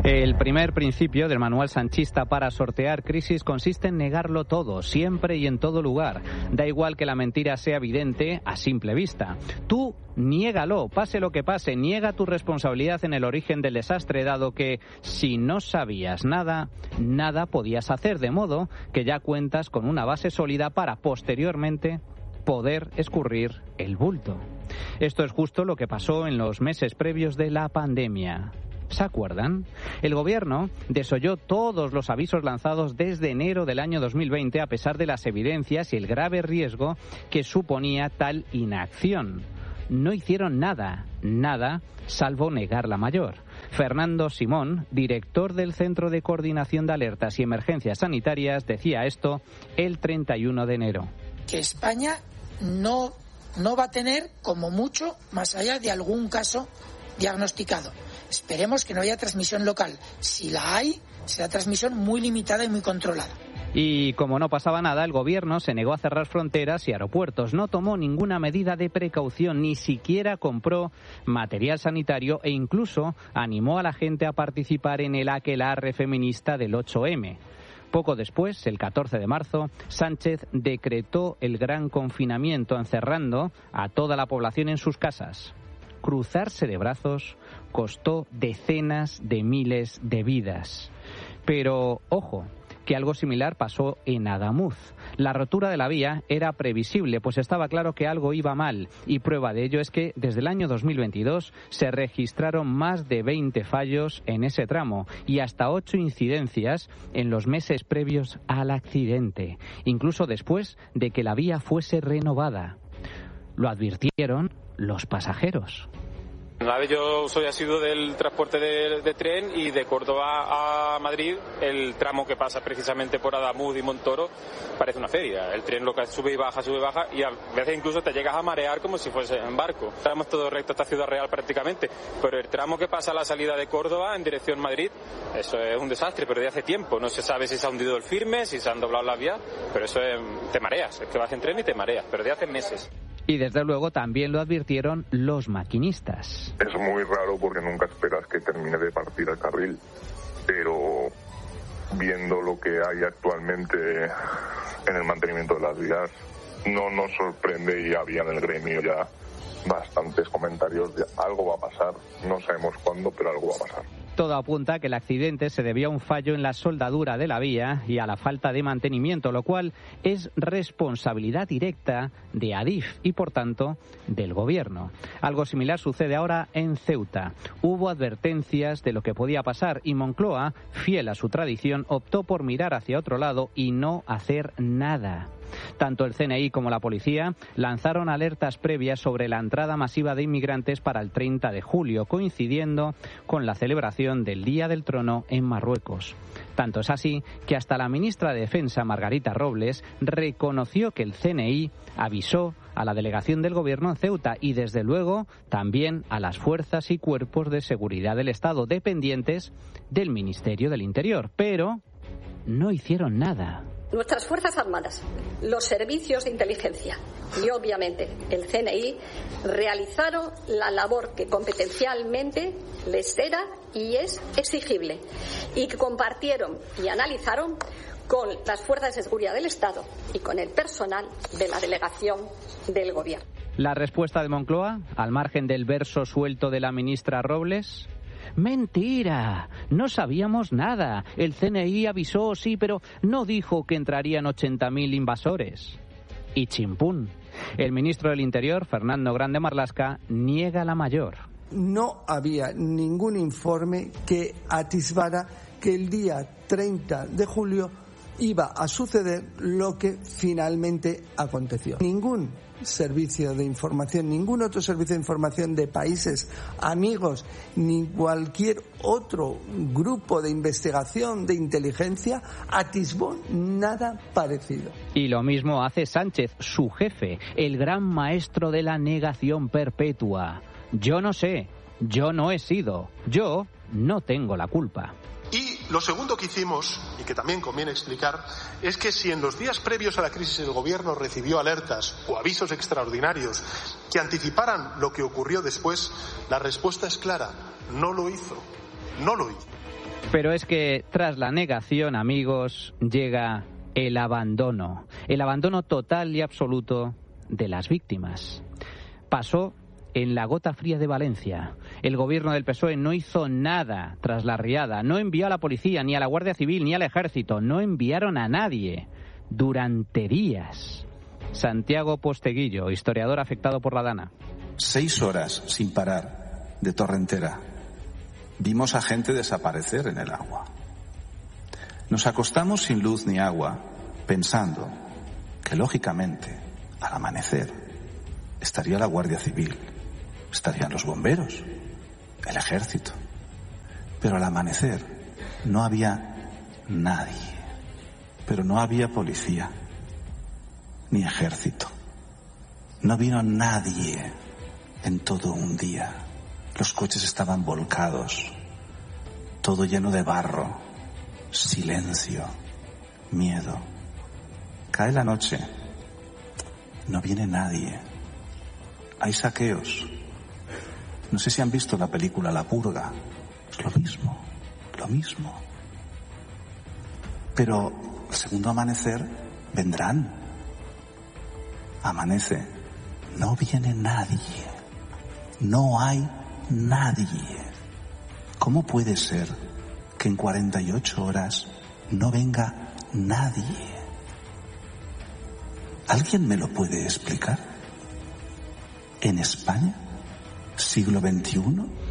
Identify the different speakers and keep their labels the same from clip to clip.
Speaker 1: El primer principio del manual sanchista para sortear crisis consiste en negarlo todo, siempre y en todo lugar. Da igual que la mentira sea evidente a simple vista. Tú niégalo, pase lo que pase, niega tu responsabilidad en el origen del desastre, dado que si no sabías nada, nada podías hacer, de modo que ya cuentas con una base sólida para posteriormente poder escurrir el bulto. Esto es justo lo que pasó en los meses previos de la pandemia. ¿Se acuerdan? El gobierno desoyó todos los avisos lanzados desde enero del año 2020 a pesar de las evidencias y el grave riesgo que suponía tal inacción. No hicieron nada, salvo negar la mayor. Fernando Simón, director del Centro de Coordinación de Alertas y Emergencias Sanitarias, decía esto el 31 de enero.
Speaker 2: Que España no va a tener, como mucho, más allá de algún caso diagnosticado. Esperemos que no haya transmisión local. Si la hay, será transmisión muy limitada y muy controlada.
Speaker 1: Y como no pasaba nada, el gobierno se negó a cerrar fronteras y aeropuertos. No tomó ninguna medida de precaución, ni siquiera compró material sanitario e incluso animó a la gente a participar en el aquelarre feminista del 8M. Poco después, el 14 de marzo, Sánchez decretó el gran confinamiento, encerrando a toda la población en sus casas. Cruzarse de brazos costó decenas de miles de vidas. Pero, ojo, que algo similar pasó en Adamuz. La rotura de la vía era previsible, pues estaba claro que algo iba mal. Y prueba de ello es que desde el año 2022 se registraron más de 20 fallos en ese tramo y hasta 8 incidencias en los meses previos al accidente, incluso después de que la vía fuese renovada. Lo advirtieron los pasajeros.
Speaker 3: Yo soy asiduo del transporte de tren y de Córdoba a Madrid el tramo que pasa precisamente por Adamuz y Montoro parece una feria. El tren lo que sube y baja y a veces incluso te llegas a marear como si fuese en barco. Estamos todo recto hasta Ciudad Real prácticamente, pero el tramo que pasa a la salida de Córdoba en dirección Madrid, eso es un desastre, pero de hace tiempo. No se sabe si se ha hundido el firme, si se han doblado las vías, pero eso te mareas. Es que vas en tren y te mareas, pero de hace meses.
Speaker 1: Y desde luego también lo advirtieron los maquinistas.
Speaker 4: Es muy raro porque nunca esperas que termine de partir el carril, pero viendo lo que hay actualmente en el mantenimiento de las vías, no nos sorprende y había en el gremio ya bastantes comentarios de algo va a pasar, no sabemos cuándo, pero algo va a pasar.
Speaker 1: Todo apunta a que el accidente se debió a un fallo en la soldadura de la vía y a la falta de mantenimiento, lo cual es responsabilidad directa de Adif y, por tanto, del Gobierno. Algo similar sucede ahora en Ceuta. Hubo advertencias de lo que podía pasar y Moncloa, fiel a su tradición, optó por mirar hacia otro lado y no hacer nada. Tanto el CNI como la policía lanzaron alertas previas sobre la entrada masiva de inmigrantes para el 30 de julio, coincidiendo con la celebración del Día del Trono en Marruecos. Tanto es así que hasta la ministra de Defensa, Margarita Robles, reconoció que el CNI avisó a la delegación del Gobierno en Ceuta y, desde luego, también a las fuerzas y cuerpos de seguridad del Estado dependientes del Ministerio del Interior. Pero no hicieron nada.
Speaker 5: Nuestras Fuerzas Armadas, los servicios de inteligencia y, obviamente, el CNI realizaron la labor que competencialmente les era y es exigible y que compartieron y analizaron con las fuerzas de seguridad del Estado y con el personal de la delegación del Gobierno.
Speaker 1: La respuesta de Moncloa, al margen del verso suelto de la ministra Robles: ¡mentira! No sabíamos nada. El CNI avisó, sí, pero no dijo que entrarían 80.000 invasores. Y chimpún. El ministro del Interior, Fernando Grande Marlaska, niega la mayor.
Speaker 6: No había ningún informe que atisbara que el día 30 de julio iba a suceder lo que finalmente aconteció. Ningún servicio de información, ningún otro servicio de información de países amigos, ni cualquier otro grupo de investigación de inteligencia atisbó nada parecido.
Speaker 1: Y lo mismo hace Sánchez, su jefe, el gran maestro de la negación perpetua. Yo no sé, yo no he sido, yo no tengo la culpa.
Speaker 7: Y lo segundo que hicimos, y que también conviene explicar, es que si en los días previos a la crisis el Gobierno recibió alertas o avisos extraordinarios que anticiparan lo que ocurrió después, la respuesta es clara: no lo hizo, no lo hizo.
Speaker 1: Pero es que tras la negación, amigos, llega el abandono total y absoluto de las víctimas. Pasó en la Gota Fría de Valencia. El gobierno del PSOE no hizo nada tras la riada, no envió a la policía, ni a la Guardia Civil, ni al Ejército, no enviaron a nadie durante días. Santiago Posteguillo, historiador afectado por la Dana.
Speaker 8: 6 horas sin parar de torrentera. Vimos a gente desaparecer en el agua. Nos acostamos sin luz ni agua, pensando que, lógicamente, al amanecer, estaría la Guardia Civil, estarían los bomberos, el Ejército. Pero al amanecer no había nadie. Pero no había policía, ni Ejército. No vino nadie en todo un día. Los coches estaban volcados, todo lleno de barro, silencio, miedo. Cae la noche, no viene nadie. Hay saqueos. No sé si han visto la película La Purga. Es lo mismo. Pero el segundo amanecer vendrán. Amanece, no viene nadie. No hay nadie. ¿Cómo puede ser que en 48 horas no venga nadie? ¿Alguien me lo puede explicar? ¿En España? ¿Siglo XXI?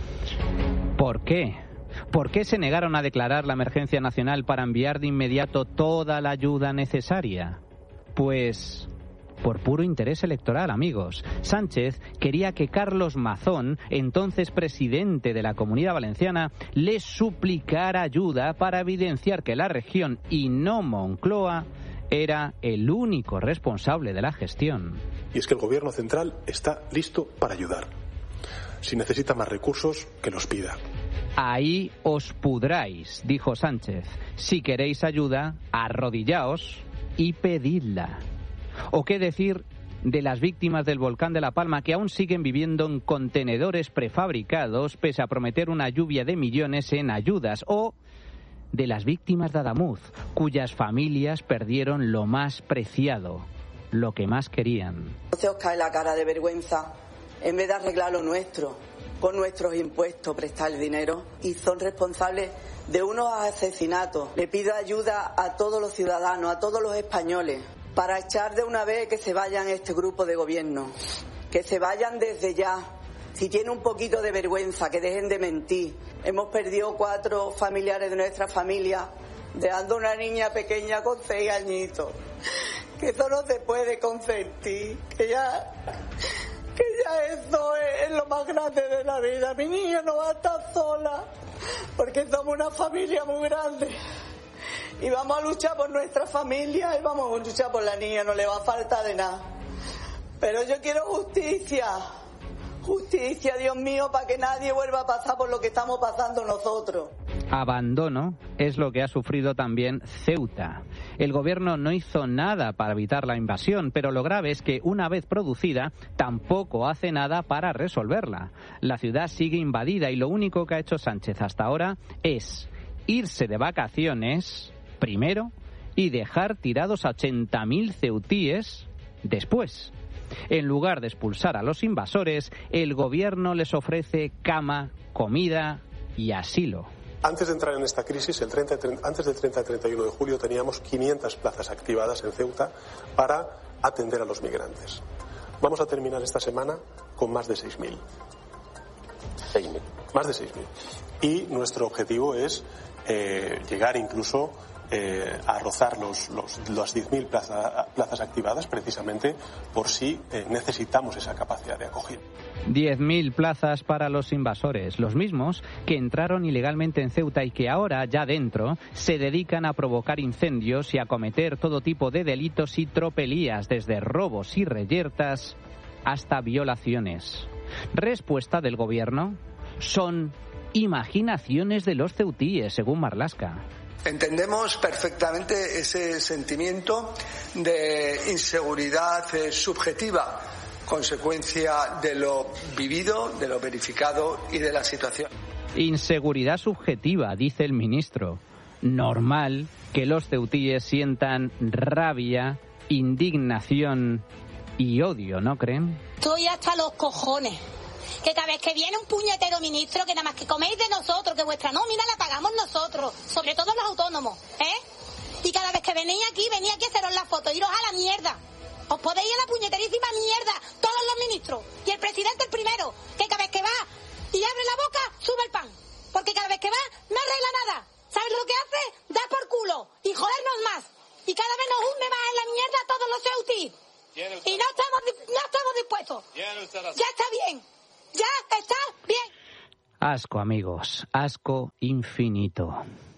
Speaker 1: ¿Por qué? ¿Por qué se negaron a declarar la emergencia nacional para enviar de inmediato toda la ayuda necesaria? Pues por puro interés electoral, amigos. Sánchez quería que Carlos Mazón, entonces presidente de la Comunidad Valenciana, le suplicara ayuda para evidenciar que la región, y no Moncloa, era el único responsable de la gestión.
Speaker 7: Y es que el gobierno central está listo para ayudar. Si necesita más recursos, que los pida.
Speaker 1: Ahí os pudráis, dijo Sánchez. Si queréis ayuda, arrodillaos y pedidla. ¿O qué decir de las víctimas del volcán de La Palma, que aún siguen viviendo en contenedores prefabricados pese a prometer una lluvia de millones en ayudas? ¿O de las víctimas de Adamuz, cuyas familias perdieron lo más preciado, lo que más querían?
Speaker 9: Se os cae la cara de vergüenza. En vez de arreglar lo nuestro, con nuestros impuestos, prestar el dinero, y son responsables de unos asesinatos. Le pido ayuda a todos los ciudadanos, a todos los españoles, para echar de una vez que se vayan este grupo de gobierno, que se vayan desde ya. Si tienen un poquito de vergüenza, que dejen de mentir. Hemos perdido 4 familiares de nuestra familia, dejando una niña pequeña con 6 añitos. Que eso no se puede consentir, que ya eso es lo más grande de la vida. Mi niña no va a estar sola, porque somos una familia muy grande. Y vamos a luchar por nuestra familia y vamos a luchar por la niña, no le va a faltar de nada. Pero yo quiero justicia, Dios mío, para que nadie vuelva a pasar por lo que estamos pasando nosotros.
Speaker 1: Abandono es lo que ha sufrido también Ceuta. El gobierno no hizo nada para evitar la invasión, pero lo grave es que una vez producida, tampoco hace nada para resolverla. La ciudad sigue invadida y lo único que ha hecho Sánchez hasta ahora es irse de vacaciones primero y dejar tirados a 80.000 ceutíes después. En lugar de expulsar a los invasores, el gobierno les ofrece cama, comida y asilo.
Speaker 7: Antes de entrar en esta crisis, antes del 30 y 31 de julio, teníamos 500 plazas activadas en Ceuta para atender a los migrantes. Vamos a terminar esta semana con más de 6.000. Más de 6.000. Y nuestro objetivo es llegar incluso a rozar las 10.000 plazas activadas, precisamente por si necesitamos esa capacidad de acogida.
Speaker 1: 10.000 plazas para los invasores, los mismos que entraron ilegalmente en Ceuta y que ahora, ya dentro, se dedican a provocar incendios y a cometer todo tipo de delitos y tropelías, desde robos y reyertas hasta violaciones. Respuesta del gobierno: son imaginaciones de los ceutíes, según Marlaska.
Speaker 6: Entendemos perfectamente ese sentimiento de inseguridad subjetiva, consecuencia de lo vivido, de lo verificado y de la situación.
Speaker 1: Inseguridad subjetiva, dice el ministro. Normal que los ceutíes sientan rabia, indignación y odio, ¿no creen?
Speaker 10: Estoy hasta los cojones. Que cada vez que viene un puñetero ministro, que nada más que coméis de nosotros, que vuestra nómina la pagamos nosotros, sobre todo los autónomos, Y cada vez que venís aquí a haceros la foto, iros a la mierda. Os podéis ir a la puñeterísima mierda, todos los ministros. Y el presidente el primero, que cada vez que va y abre la boca, sube el pan. Porque cada vez que va, no arregla nada. ¿Sabes lo que hace? Da por culo y jodernos más. Y cada vez nos hunde más en la mierda a todos los ceutíes. Y no estamos dispuestos. Ya está bien. Ya está bien.
Speaker 1: Asco, amigos. Asco infinito.